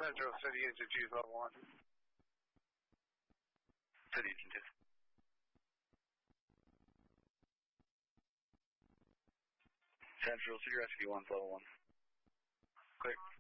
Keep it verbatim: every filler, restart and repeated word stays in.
Central City Engine two, level one. City Engine two. Central City Rescue one, level one. Clear.